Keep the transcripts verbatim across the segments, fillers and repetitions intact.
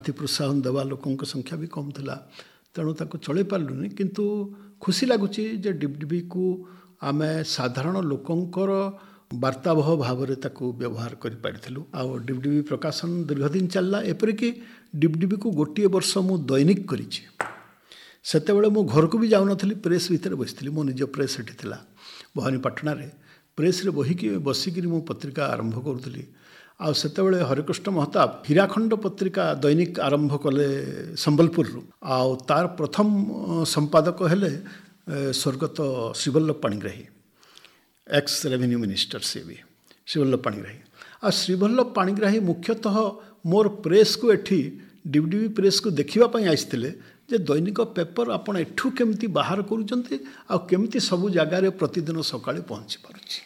ଆର୍थिକ ପ୍ରୋତ୍ସାହନ ଦେବା ଲୋକଙ୍କ ସଂଖ୍ୟା ବି କମ୍ ଥିଲା, ତେଣୁ ତାକୁ ଚଳେଇ ପାରିଲୁନି। କିନ୍ତୁ ଖୁସି ଲାଗୁଛି ଯେ ଡିବିଡିବିକୁ ଆମେ ସାଧାରଣ ଲୋକଙ୍କର ବାର୍ତ୍ତାବହ ଭାବରେ ତାକୁ ବ୍ୟବହାର କରିପାରିଥିଲୁ। ଆଉ ଡିବିଡିବି ପ୍ରକାଶନ ଦୀର୍ଘଦିନ ଚାଲିଲା, ଏପରିକି ଡିବିଡିବିକୁ ଗୋଟିଏ ବର୍ଷ ମୁଁ ଦୈନିକ କରିଛି। ସେତେବେଳେ ମୁଁ ଘରକୁ ବି ଯାଉନଥିଲି, ପ୍ରେସ୍ ଭିତରେ ବସିଥିଲି। ମୋ ନିଜ ପ୍ରେସ୍ ସେଠି ଥିଲା ଭବାନୀପାଟଣାରେ। ପ୍ରେସ୍ରେ ବହିକି ବସିକିରି ମୁଁ ପତ୍ରିକା ଆରମ୍ଭ କରୁଥିଲି। ଆଉ ସେତେବେଳେ ହରେକୃଷ୍ଣ ମହତାବ ହୀରାଖଣ୍ଡ ପତ୍ରିକା ଦୈନିକ ଆରମ୍ଭ କଲେ ସମ୍ବଲପୁରରୁ। ଆଉ ତାର ପ୍ରଥମ ସମ୍ପାଦକ ହେଲେ ସ୍ୱର୍ଗତ Sriballav Panigrahi, X revenue minister ସିଏ ବି ଶ୍ରୀବଲ୍ଲଭ ପାଣିଗ୍ରାହୀ। ଆଉ ଶ୍ରୀବଲ୍ଲଭ ପାଣିଗ୍ରାହୀ ମୁଖ୍ୟତଃ ମୋର ପ୍ରେସ୍କୁ ଏଠି ଡିବିଡିବି ପ୍ରେସ୍କୁ ଦେଖିବା ପାଇଁ ଆସିଥିଲେ ଯେ ଦୈନିକ ପେପର ଆପଣ ଏଠୁ କେମିତି ବାହାର କରୁଛନ୍ତି ଆଉ କେମିତି ସବୁ ଜାଗାରେ ପ୍ରତିଦିନ ସକାଳେ ପହଞ୍ଚି ପାରୁଛି।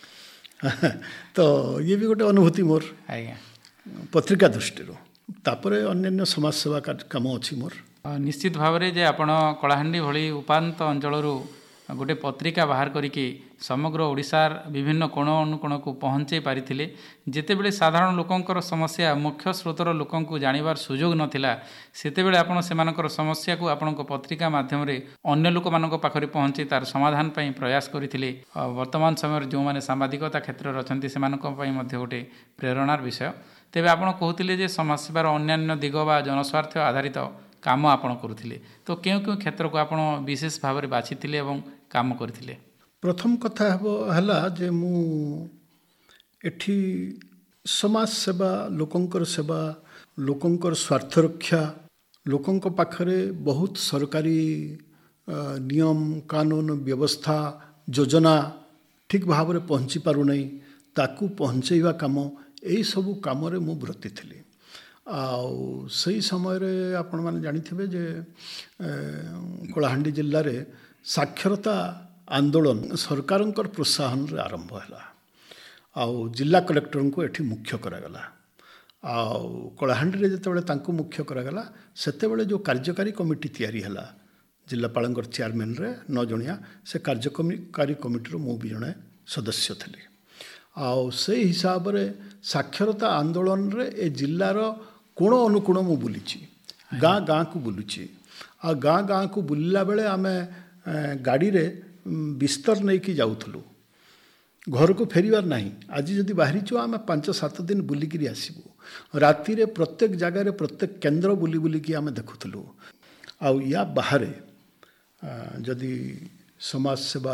ତ ଇଏ ବି ଗୋଟେ ଅନୁଭୂତି ମୋର ଆଜ୍ଞା ପତ୍ରିକା ଦୃଷ୍ଟିରୁ। ତାପରେ ଅନ୍ୟାନ୍ୟ ସମାଜସେବା କାମ ଅଛି ମୋର। ନିଶ୍ଚିତ ଭାବରେ ଯେ ଆପଣ କଳାହାଣ୍ଡି ଭଳି ଉପାନ୍ତ ଅଞ୍ଚଳରୁ ଗୋଟେ ପତ୍ରିକା ବାହାର କରିକି ସମଗ୍ର ଓଡ଼ିଶାର ବିଭିନ୍ନ କୋଣ ଅନୁକୋଣକୁ ପହଞ୍ଚାଇ ପାରିଥିଲେ। ଯେତେବେଳେ ସାଧାରଣ ଲୋକଙ୍କର ସମସ୍ୟା ମୁଖ୍ୟ ସ୍ରୋତର ଲୋକଙ୍କୁ ଜାଣିବାର ସୁଯୋଗ ନଥିଲା, ସେତେବେଳେ ଆପଣ ସେମାନଙ୍କର ସମସ୍ୟାକୁ ଆପଣଙ୍କ ପତ୍ରିକା ମାଧ୍ୟମରେ ଅନ୍ୟ ଲୋକମାନଙ୍କ ପାଖରେ ପହଞ୍ଚାଇ ତାର ସମାଧାନ ପାଇଁ ପ୍ରୟାସ କରିଥିଲେ। ବର୍ତ୍ତମାନ ସମୟରେ ଯେଉଁମାନେ ସାମ୍ବାଦିକତା କ୍ଷେତ୍ରରେ ଅଛନ୍ତି ସେମାନଙ୍କ ପାଇଁ ମଧ୍ୟ ଗୋଟେ ପ୍ରେରଣାର ବିଷୟ। ତେବେ ଆପଣ କହୁଥିଲେ ଯେ ସମାଜସେବାର ଅନ୍ୟାନ୍ୟ ଦିଗ ବା ଜନସ୍ୱାର୍ଥ ଆଧାରିତ କାମ ଆପଣ କରୁଥିଲେ, ତ କେଉଁ କେଉଁ କ୍ଷେତ୍ରକୁ ଆପଣ ବିଶେଷ ଭାବରେ ବାଛିଥିଲେ ଏବଂ କାମ କରିଥିଲେ? ପ୍ରଥମ କଥା ହେବ ହେଲା ଯେ ମୁଁ ଏଠି ସମାଜ ସେବା, ଲୋକଙ୍କର ସେବା, ଲୋକଙ୍କର ସ୍ୱାର୍ଥ ରକ୍ଷା, ଲୋକଙ୍କ ପାଖରେ ବହୁତ ସରକାରୀ ନିୟମ କାନୁନ ବ୍ୟବସ୍ଥା ଯୋଜନା ଠିକ୍ ଭାବରେ ପହଞ୍ଚି ପାରୁନାହିଁ, ତାକୁ ପହଞ୍ଚାଇବା କାମ, ଏହିସବୁ କାମରେ ମୁଁ ବ୍ରତୀ ଥିଲି। ଆଉ ସେଇ ସମୟରେ ଆପଣମାନେ ଜାଣିଥିବେ ଯେ କଳାହାଣ୍ଡି ଜିଲ୍ଲାରେ ସାକ୍ଷରତା ଆନ୍ଦୋଳନ ସରକାରଙ୍କର ପ୍ରୋତ୍ସାହନରେ ଆରମ୍ଭ ହେଲା। ଆଉ ଜିଲ୍ଲା କଲେକ୍ଟରଙ୍କୁ ଏଠି ମୁଖ୍ୟ କରାଗଲା। ଆଉ କଳାହାଣ୍ଡିରେ ଯେତେବେଳେ ତାଙ୍କୁ ମୁଖ୍ୟ କରାଗଲା, ସେତେବେଳେ ଯେଉଁ କାର୍ଯ୍ୟକାରୀ କମିଟି ତିଆରି ହେଲା ଜିଲ୍ଲାପାଳଙ୍କର ଚେୟାରମ୍ୟାନରେ ନଅ ଜଣିଆ, ସେ କାର୍ଯ୍ୟକାରୀ କମିଟିରୁ ମୁଁ ବି ଜଣେ ସଦସ୍ୟ ଥିଲି। ଆଉ ସେଇ ହିସାବରେ ସାକ୍ଷରତା ଆନ୍ଦୋଳନରେ ଏ ଜିଲ୍ଲାର କୋଣ ଅନୁକୋଣ ମୁଁ ବୁଲିଛି, ଗାଁ ଗାଁକୁ ବୁଲୁଛି। ଆଉ ଗାଁ ଗାଁକୁ ବୁଲିଲା ବେଳେ ଆମେ ଗାଡ଼ିରେ ବିସ୍ତର ନେଇକି ଯାଉଥିଲୁ, ଘରକୁ ଫେରିବାର ନାହିଁ। ଆଜି ଯଦି ବାହାରିଛୁ ଆମେ ପାଞ୍ଚ ସାତ ଦିନ ବୁଲିକିରି ଆସିବୁ। ରାତିରେ ପ୍ରତ୍ୟେକ ଜାଗାରେ ପ୍ରତ୍ୟେକ କେନ୍ଦ୍ର ବୁଲି ବୁଲିକି ଆମେ ଦେଖୁଥିଲୁ। ଆଉ ୟା ବାହାରେ ଯଦି ସମାଜସେବା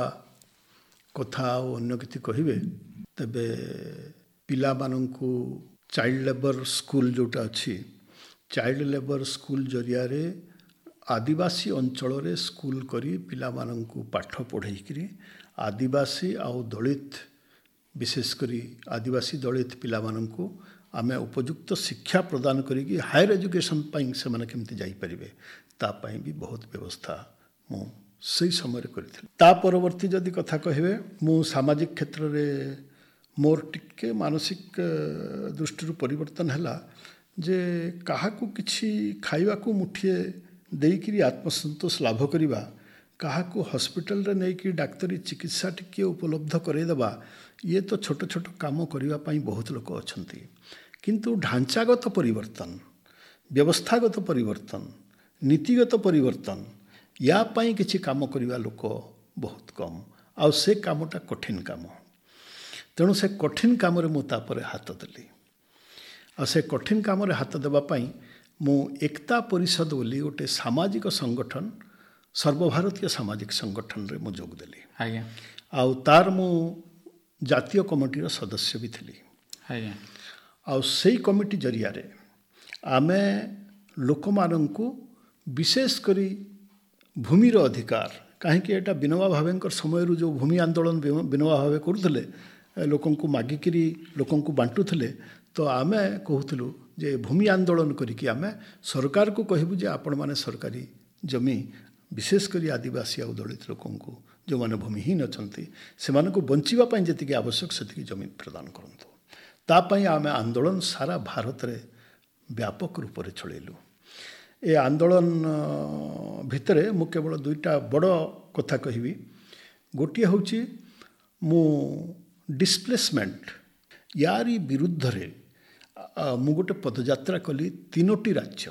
କଥା ଆଉ ଅନ୍ୟ କିଛି କହିବେ, ତେବେ ପିଲାମାନଙ୍କୁ ଚାଇଲ୍ଡ ଲେବର ସ୍କୁଲ ଯେଉଁଟା ଅଛି, ଚାଇଲ୍ଡ ଲେବର ସ୍କୁଲ ଜରିଆରେ ଆଦିବାସୀ ଅଞ୍ଚଳରେ ସ୍କୁଲ କରି ପିଲାମାନଙ୍କୁ ପାଠ ପଢ଼େଇକିରି ଆଦିବାସୀ ଆଉ ଦଳିତ, ବିଶେଷ କରି ଆଦିବାସୀ ଦଳିତ ପିଲାମାନଙ୍କୁ ଆମେ ଉପଯୁକ୍ତ ଶିକ୍ଷା ପ୍ରଦାନ କରିକି ହାୟର ଏଜୁକେସନ୍ ପାଇଁ ସେମାନେ କେମିତି ଯାଇପାରିବେ, ତା ପାଇଁ ବି ବହୁତ ବ୍ୟବସ୍ଥା ମୁଁ ସେଇ ସମୟରେ କରିଥିଲି। ତା ପରବର୍ତ୍ତୀ ଯଦି କଥା କହିବେ, ମୁଁ ସାମାଜିକ କ୍ଷେତ୍ରରେ ମୋର ଟିକେ ମାନସିକ ଦୃଷ୍ଟିରୁ ପରିବର୍ତ୍ତନ ହେଲା ଯେ କାହାକୁ କିଛି ଖାଇବାକୁ ମୁଠିଏ ଦେଇକିରି ଆତ୍ମସନ୍ତୋଷ ଲାଭ କରିବା, କାହାକୁ ହସ୍ପିଟାଲରେ ନେଇକି ଡାକ୍ତରୀ ଚିକିତ୍ସା ଟିକିଏ ଉପଲବ୍ଧ କରାଇଦେବା, ଇଏ ତ ଛୋଟ ଛୋଟ କାମ କରିବା ପାଇଁ ବହୁତ ଲୋକ ଅଛନ୍ତି। କିନ୍ତୁ ଢାଞ୍ଚାଗତ ପରିବର୍ତ୍ତନ, ବ୍ୟବସ୍ଥାଗତ ପରିବର୍ତ୍ତନ, ନୀତିଗତ ପରିବର୍ତ୍ତନ, ୟା ପାଇଁ କିଛି କାମ କରିବା ଲୋକ ବହୁତ କମ୍। ଆଉ ସେ କାମଟା କଠିନ କାମ। ତେଣୁ ସେ କଠିନ କାମରେ ମୁଁ ତାପରେ ହାତ ଦେଲି। ଆଉ ସେ କଠିନ କାମରେ ହାତ ଦେବା ପାଇଁ ମୁଁ ଏକତା ପରିଷଦ ବୋଲି ଗୋଟେ ସାମାଜିକ ସଂଗଠନ, ସର୍ବଭାରତୀୟ ସାମାଜିକ ସଂଗଠନରେ ମୁଁ ଯୋଗ ଦେଲି। ଆଜ୍ଞା। ଆଉ ତାର ମୁଁ ଜାତୀୟ କମିଟିର ସଦସ୍ୟ ବି ଥିଲି। ଆଜ୍ଞା। ଆଉ ସେଇ କମିଟି ଜରିଆରେ ଆମେ ଲୋକମାନଙ୍କୁ ବିଶେଷ କରି ଭୂମିର ଅଧିକାର, କାହିଁକି ଏଇଟା ବିନୋବା ଭାବେଙ୍କର ସମୟରୁ ଯେଉଁ ଭୂମି ଆନ୍ଦୋଳନ ବିନୋବା ଭାବେ କରୁଥିଲେ, ଲୋକଙ୍କୁ ମାଗିକିରି ଲୋକଙ୍କୁ ବାଣ୍ଟୁଥିଲେ, ତ ଆମେ କହୁଥିଲୁ ଯେ ଭୂମି ଆନ୍ଦୋଳନ କରିକି ଆମେ ସରକାରକୁ କହିବୁ ଯେ ଆପଣମାନେ ସରକାରୀ ଜମି, ବିଶେଷ କରି ଆଦିବାସୀ ଆଉ ଦଳିତ ଲୋକଙ୍କୁ ଯେଉଁମାନେ ଭୂମିହୀନ ଅଛନ୍ତି, ସେମାନଙ୍କୁ ବଞ୍ଚିବା ପାଇଁ ଯେତିକି ଆବଶ୍ୟକ ସେତିକି ଜମି ପ୍ରଦାନ କରନ୍ତୁ। ତା ପାଇଁ ଆମେ ଆନ୍ଦୋଳନ ସାରା ଭାରତରେ ବ୍ୟାପକ ରୂପରେ ଚଳେଇଲୁ। ଏ ଆନ୍ଦୋଳନ ଭିତରେ ମୁଁ କେବଳ ଦୁଇଟା ବଡ଼ କଥା କହିବି। ଗୋଟିଏ ହେଉଛି ମୁଁ ଡିସପ୍ଲେସମେଣ୍ଟ, ୟାରି ବିରୁଦ୍ଧରେ ମୁଁ ଗୋଟେ ପଦଯାତ୍ରା କଲି ତିନୋଟି ରାଜ୍ୟ,